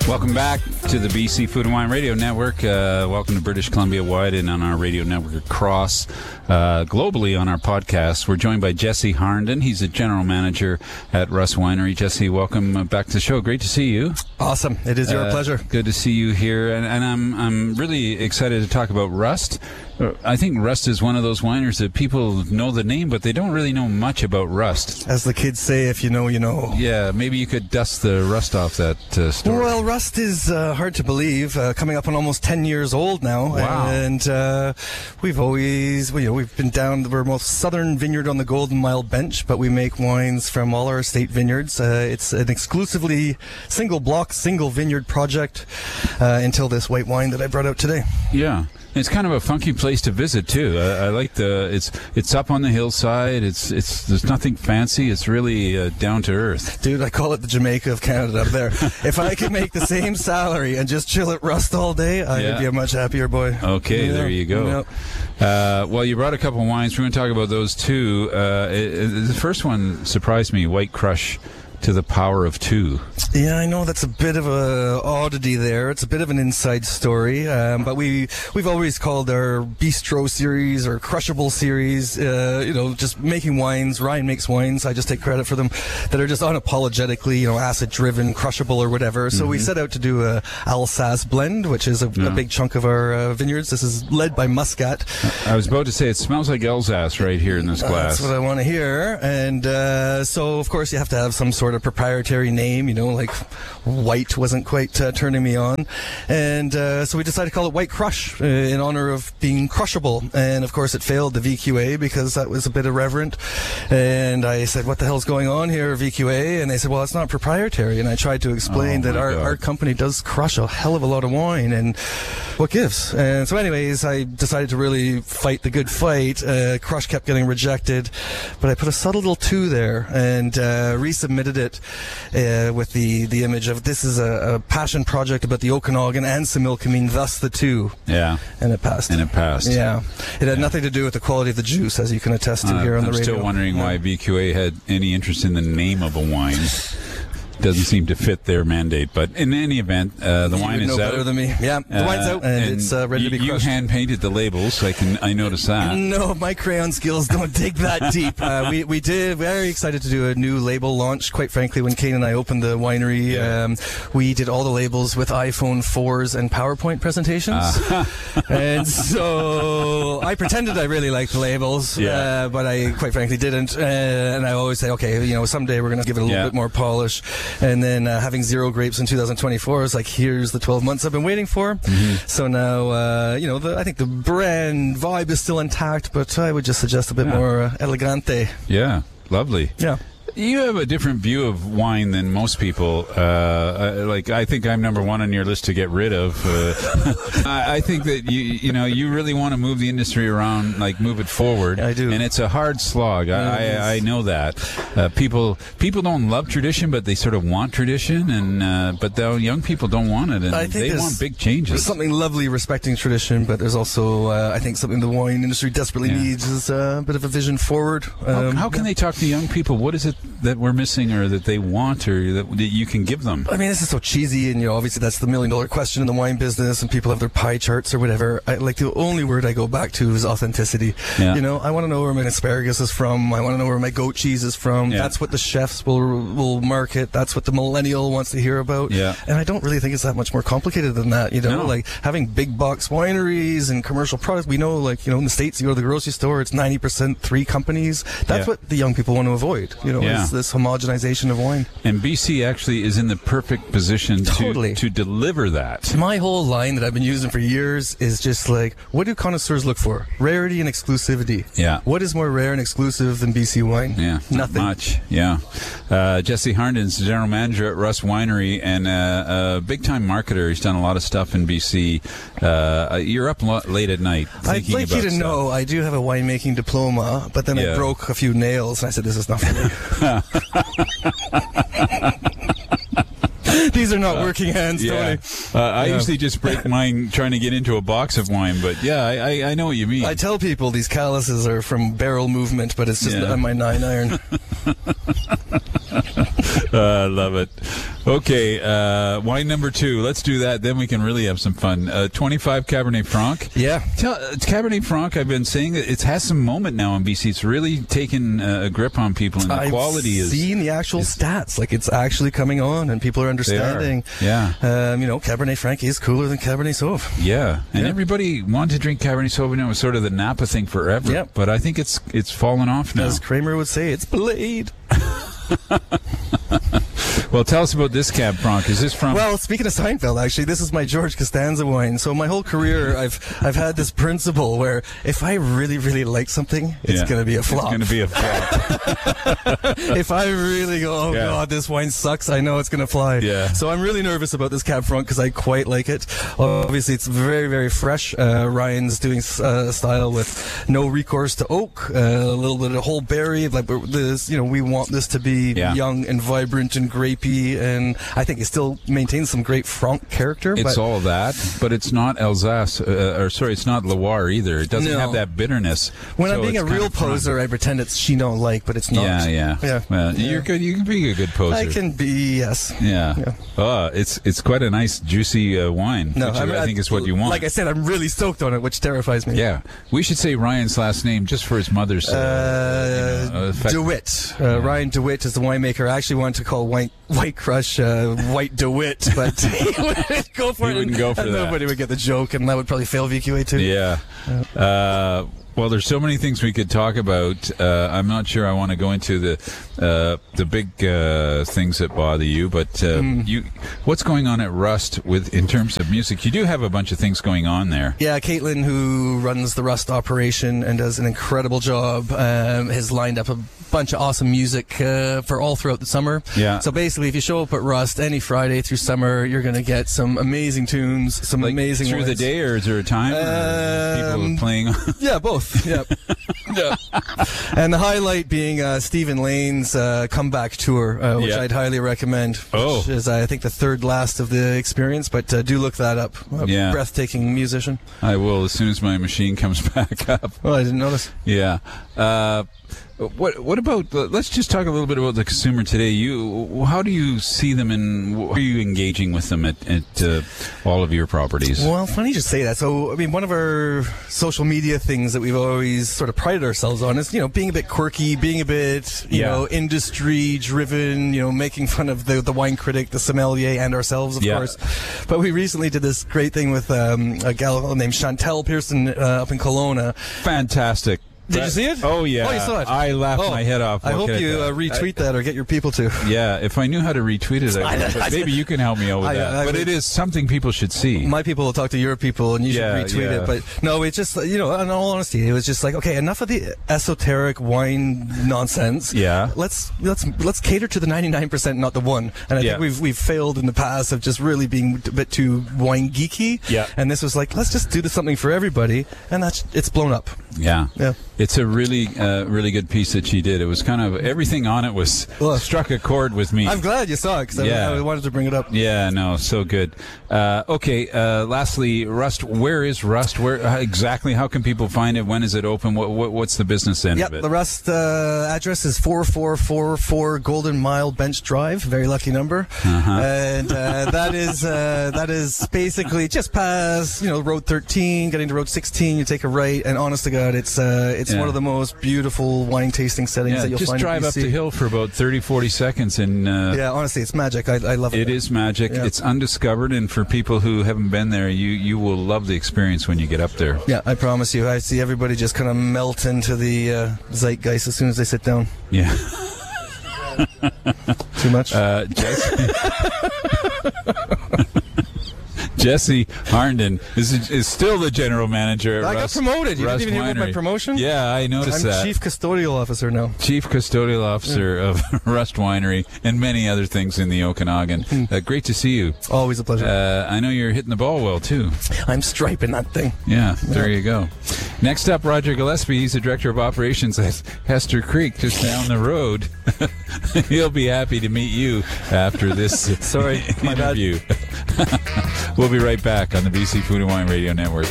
Welcome back to the BC Food and Wine Radio Network. Welcome to British Columbia wide and on our radio network across globally on our podcast. We're joined by Jesse Harnden. He's a general manager at Rust Winery. Jesse, welcome back to the show. Great to see you. Awesome. It is your pleasure. Good to see you here. And I'm really excited to talk about Rust. I think Rust is one of those wineries that people know the name, but they don't really know much about Rust. As the kids say, if you know, you know. Yeah, maybe you could dust the rust off that story. Well, Rust is hard to believe, coming up on almost 10 years old now. Wow. And we've always, we've been down, we're most southern vineyard on the Golden Mile Bench, but we make wines from all our estate vineyards. It's an exclusively single block, single vineyard project until this white wine that I brought out today. Yeah. It's kind of a funky place to visit too. I like it's up on the hillside. There's nothing fancy. It's really down to earth. Dude, I call it the Jamaica of Canada up there. If I could make the same salary and just chill at Rust all day, I would be a much happier boy. Okay, there you go. Well, you brought a couple of wines. We're going to talk about those too. The first one surprised me, White Crush to the Power of Two. Yeah, I know that's a bit of a oddity there. It's a bit of an inside story, but we've always called our Bistro series or Crushable series, just making wines. Ryan makes wines. I just take credit for them that are just unapologetically, acid-driven, crushable or whatever. So we set out to do a Alsace blend, which is a big chunk of our vineyards. This is led by Muscat. I was about to say it smells like Alsace right here in this glass. That's what I want to hear. And so, of course, you have to have some sort of proprietary name, like white wasn't quite turning me on, and so we decided to call it White Crush in honor of being crushable. And of course it failed the VQA because that was a bit irreverent, and I said, what the hell's going on here, VQA? And they said, well, it's not proprietary. And I tried to explain that our company does crush a hell of a lot of wine, and what gives? And so anyways, I decided to really fight the good fight. Crush kept getting rejected, but I put a subtle little 2 there and resubmitted it with the image of this is a passion project about the Okanagan and Similkameen, thus the 2. Yeah. And it passed. Yeah. It had nothing to do with the quality of the juice, as you can attest to here on the radio. I'm still wondering why VQA had any interest in the name of a wine. Doesn't seem to fit their mandate, but in any event, the wine is out. Better than me. Yeah, the wine's out and it's ready to be crushed. You hand painted the labels. I noticed that. No, my crayon skills don't dig that deep. We did very excited to do a new label launch. Quite frankly, when Kane and I opened the winery, we did all the labels with iPhone 4s and PowerPoint presentations, and so I pretended I really liked the labels, but I quite frankly didn't. And I always say, okay, someday we're going to give it a little bit more polish. And then having 0 grapes in 2024 was like, here's the 12 months I've been waiting for. So now, I think the brand vibe is still intact, but I would just suggest a bit more elegante. Yeah, lovely. Yeah. You have a different view of wine than most people. I think I'm number 1 on your list to get rid of. I think that you really want to move the industry around, move it forward. I do, and it's a hard slog. I know that. People don't love tradition, but they sort of want tradition, and but the young people don't want it, and they want big changes. There's something lovely respecting tradition, but there's also I think something the wine industry desperately needs is a bit of a vision forward. How can they talk to young people? What is it that we're missing, or that they want, or that you can give them? I mean, this is so cheesy, and obviously that's the $1 million question in the wine business, and people have their pie charts or whatever. The only word I go back to is authenticity. I want to know where my asparagus is from. I want to know where my goat cheese is from. That's what the chefs will market. That's what the millennial wants to hear about. And I don't really think it's that much more complicated than that. Having big box wineries and commercial products. We know, in the States, you go to the grocery store, it's 90% 3 companies. That's what the young people want to avoid. Is this homogenization of wine. And BC actually is in the perfect position to deliver that. My whole line that I've been using for years is just what do connoisseurs look for? Rarity and exclusivity. Yeah. What is more rare and exclusive than BC wine? Yeah. Nothing. Not much. Yeah. Jesse Harnden's the general manager at Rust Winery and a big-time marketer. He's done a lot of stuff in BC. You're up late at night I'd like you to know I do have a winemaking diploma, but then I broke a few nails and I said, this is not for me. These are not working hands, Tony. I usually just break mine trying to get into a box of wine, but I know what you mean. I tell people these calluses are from barrel movement, but it's just on my 9-iron. I love it. Okay, wine number 2. Let's do that. Then we can really have some fun. 25 Cabernet Franc. Yeah. Cabernet Franc, I've been saying it has some moment now in BC. It's really taken a grip on people, and the quality is... I've seen the actual stats. Like, it's actually coming on, and people are understanding. Yeah. Cabernet Franc is cooler than Cabernet Sauv. Yeah. And everybody wanted to drink Cabernet Sauvignon. It was sort of the Napa thing forever. Yep. But I think it's fallen off now. As Kramer would say, it's Blade. Well, tell us about this Cab Franc. Is this from... Well, speaking of Seinfeld, actually, this is my George Costanza wine. So my whole career, I've had this principle where if I really, really like something, it's going to be a flop. It's going to be a flop. If I really go, God, this wine sucks, I know it's going to fly. Yeah. So I'm really nervous about this Cab Franc because I quite like it. Obviously, it's very, very fresh. Ryan's doing a style with no recourse to oak, a little bit of whole berry. Like this, we want this to be young and vibrant and grapey, and I think it still maintains some great Franc character. It's all that, but it's not Alsace, it's not Loire either. It doesn't have that bitterness. When I'm being a real poser, I pretend it's Chinon like, but it's not. Yeah. Well, you're good. You can be a good poser. I can be, yes. Yeah. Oh, it's quite a nice, juicy wine, which I think is what you want. Like I said, I'm really stoked on it, which terrifies me. Yeah. We should say Ryan's last name just for his mother's DeWitt. Ryan DeWitt is the winemaker. I actually wanted to call White Crush White DeWitt, but he wouldn't go for it. He wouldn't go for that. Nobody would get the joke, and that would probably fail VQA too. Yeah. Well, there's so many things we could talk about. I'm not sure I want to go into the big things that bother you, but what's going on at Rust in terms of music? You do have a bunch of things going on there. Yeah, Caitlin, who runs the Rust operation and does an incredible job, has lined up a bunch of awesome music for all throughout the summer. Yeah. So basically, if you show up at Rust any Friday through summer, you're going to get some amazing tunes, some amazing through the day, or is there a time people playing? Yeah, both. Yeah. And the highlight being Stephen Lane's comeback tour, which I'd highly recommend. Which is, I think, the third last of the experience, but do look that up. Breathtaking musician. I will as soon as my machine comes back up. Oh, I didn't notice. Yeah. What about? Let's just talk a little bit about the consumer today. How do you see them, and are you engaging with them at all of your properties? Well, funny you should say that. So, I mean, one of our social media things that we've always sort of prided ourselves on is, being a bit quirky, being a bit, industry driven, making fun of the wine critic, the sommelier, and ourselves, of course. But we recently did this great thing with a gal named Chantel Pearson up in Kelowna. Fantastic. Did you see it? Oh, yeah. Oh, you saw it? I laughed my head off. I hope you retweet that or get your people to. Yeah, if I knew how to retweet it, I would. But maybe you can help me out with that. But it is something people should see. My people will talk to your people, and you should retweet it. But no, it's just, in all honesty, it was just like, okay, enough of the esoteric wine nonsense. Yeah. Let's cater to the 99%, not the 1. And I think we've failed in the past of just really being a bit too wine geeky. Yeah. And this was like, let's just do something for everybody, and it's blown up. Yeah. Yeah. It's a really good piece that she did. It was kind of everything on it was struck a chord with me. I'm glad you saw it because I wanted to bring it up. Yeah, no, so good. Lastly, Rust. Where is Rust? Where exactly? How can people find it? When is it open? What's the business end of it? The Rust address is 4444 Golden Mile Bench Drive. Very lucky number. And that is basically just past Road 13, getting to Road 16. You take a right, and honest to God, it's one of the most beautiful wine tasting settings that you'll find in BC. Just drive up the hill for about 30-40 seconds, and honestly, it's magic. I love it. It is magic. Yeah. It's undiscovered, and for people who haven't been there, you will love the experience when you get up there. Yeah, I promise you. I see everybody just kind of melt into the zeitgeist as soon as they sit down. Yeah. Too much? Jesse Harnden is still the general manager at Rust. I got promoted. You didn't even hear about my promotion? Yeah, I noticed that. I'm Chief Custodial Officer now. Chief Custodial Officer of Rust Winery and many other things in the Okanagan. Great to see you. Always a pleasure. I know you're hitting the ball well, too. I'm striping that thing. Yeah, there you go. Next up, Roger Gillespie. He's the Director of Operations at Hester Creek, just down the road. He'll be happy to meet you after this interview. We'll be right back on the BC Food and Wine Radio Network.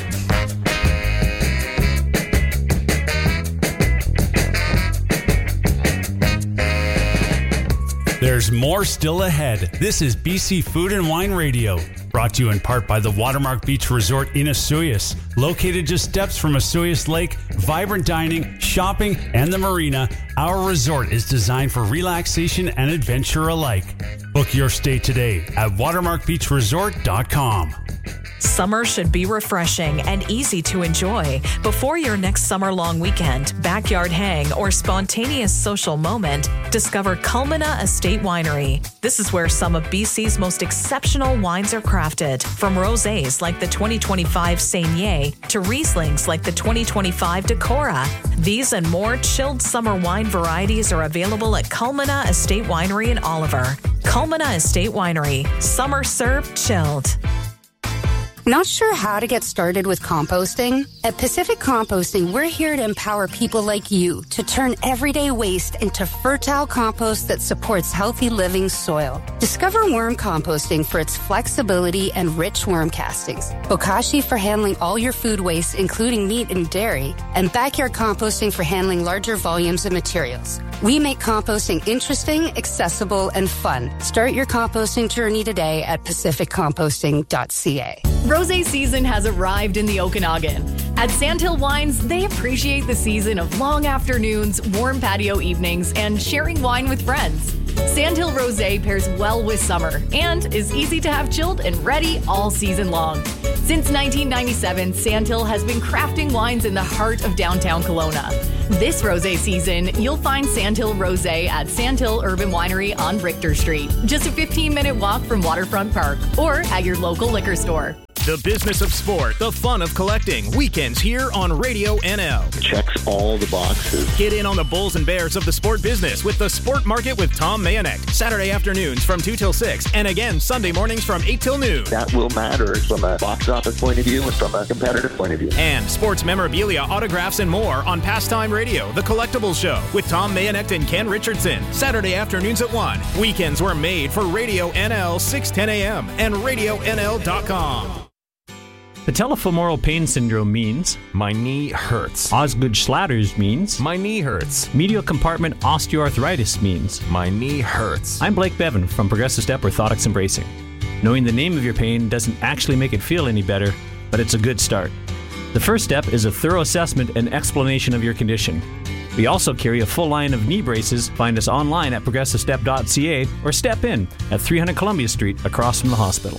There's more still ahead. This is BC Food and Wine Radio, brought to you in part by the Watermark Beach Resort in Osoyoos. Located just steps from Osoyoos Lake, vibrant dining, shopping, and the marina, our resort is designed for relaxation and adventure alike. Book your stay today at watermarkbeachresort.com. Summer should be refreshing and easy to enjoy. Before your next summer-long weekend, backyard hang, or spontaneous social moment, discover Culmina Estate Winery. This is where some of BC's most exceptional wines are crafted, from rosés like the 2025 Saignée to Rieslings like the 2025 Decorah. These and more chilled summer wine varieties are available at Culmina Estate Winery in Oliver. Culmina Estate Winery. Summer served chilled. Not sure how to get started with composting? At Pacific Composting, we're here to empower people like you to turn everyday waste into fertile compost that supports healthy living soil. Discover worm composting for its flexibility and rich worm castings, bokashi for handling all your food waste, including meat and dairy, and backyard composting for handling larger volumes of materials. We make composting interesting, accessible, and fun. Start your composting journey today at pacificcomposting.ca. Rosé season has arrived in the Okanagan. At Sandhill Wines, they appreciate the season of long afternoons, warm patio evenings, and sharing wine with friends. Sandhill Rosé pairs well with summer and is easy to have chilled and ready all season long. Since 1997, Sandhill has been crafting wines in the heart of downtown Kelowna. This rosé season, you'll find Sandhill Rosé at Sandhill Urban Winery on Richter Street, just a 15-minute walk from Waterfront Park, or at your local liquor store. The business of sport, the fun of collecting. Weekends here on Radio NL. Checks all the boxes. Get in on the bulls and bears of the sport business with the Sport Market with Tom Mayanek. Saturday afternoons from 2 till 6, and again Sunday mornings from 8 till noon. That will matter from a box office point of view and from a competitive point of view. And sports memorabilia, autographs, and more on Pastime Radio, the Collectibles Show with Tom Mayanek and Ken Richardson. Saturday afternoons at 1. Weekends were made for Radio NL 610 AM and RadioNL.com. Patellofemoral pain syndrome means my knee hurts. Osgood-Schlatters means my knee hurts. medial compartment osteoarthritis means my knee hurts. I'm Blake Bevan from Progressive Step Orthotics and Bracing. Knowing the name of your pain doesn't actually make it feel any better, but it's a good start. The first step is a thorough assessment and explanation of your condition. We also carry a full line of knee braces. Find us online at progressivestep.ca or step in at 300 Columbia Street across from the hospital.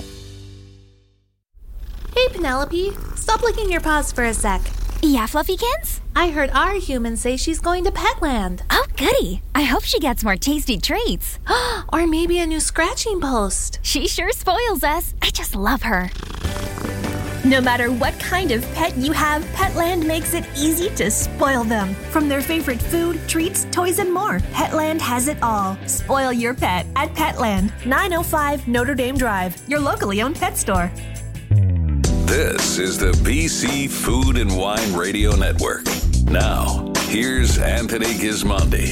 Hey, Penelope, stop licking your paws for a sec. Yeah, Fluffykins? I heard our human say she's going to Petland. Oh, goody. I hope she gets more tasty treats. Or maybe a new scratching post. She sure spoils us. I just love her. No matter what kind of pet you have, Petland makes it easy to spoil them. From their favorite food, treats, toys, and more, Petland has it all. Spoil your pet at Petland, 905 Notre Dame Drive, your locally owned pet store. This is the BC Food and Wine Radio Network. Now, here's Anthony Gismondi.